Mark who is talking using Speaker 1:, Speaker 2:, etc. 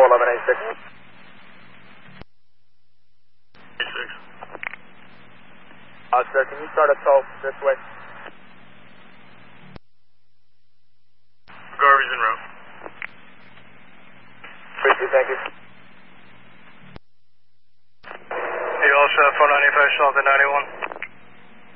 Speaker 1: 1186. 86. Sir, can you start a tow this way?
Speaker 2: Garbage en route.
Speaker 1: Thank you.
Speaker 2: You all set for 95 south at 91.